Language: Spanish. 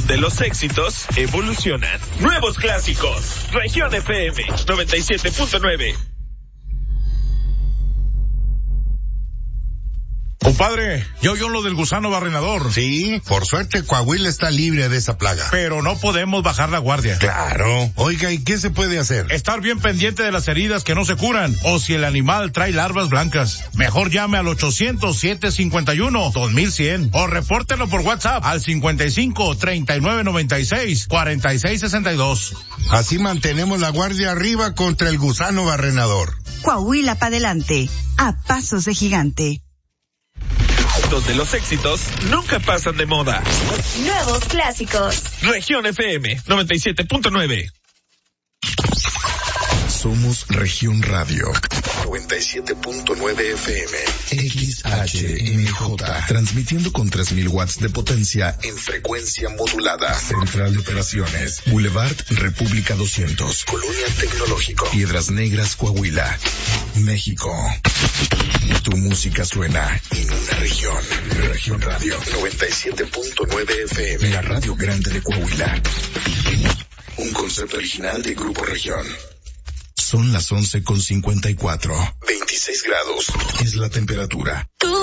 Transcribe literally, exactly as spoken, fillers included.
donde los éxitos evolucionan. Nuevos clásicos. Región F M noventa y siete punto nueve. Compadre, ya oyó lo del gusano barrenador. Sí, por suerte Coahuila está libre de esa plaga. Pero no podemos bajar la guardia. Claro. Oiga, ¿y qué se puede hacer? Estar bien pendiente de las heridas que no se curan, o si el animal trae larvas blancas. Mejor llame al ochocientos, siete cincuenta y uno, dos mil cien. O repórtelo por WhatsApp al cincuenta y cinco, treinta y nueve noventa y seis, cuarenta y seis sesenta y dos. Así mantenemos la guardia arriba contra el gusano barrenador. Coahuila pa' adelante, a pasos de gigante. Donde los éxitos nunca pasan de moda. Nuevos clásicos. Región F M noventa y siete punto nueve. Somos Región Radio noventa y siete punto nueve F M. X H M J. Transmitiendo con tres mil watts de potencia en frecuencia modulada. Central de Operaciones. Boulevard República doscientos. Colonia Tecnológico. Piedras Negras, Coahuila, México. Tu música suena en una región. Región Radio noventa y siete punto nueve F M. La radio grande de Coahuila. Un concepto original de Grupo Región. Son las once con cincuenta y cuatro. veintiséis grados es la temperatura.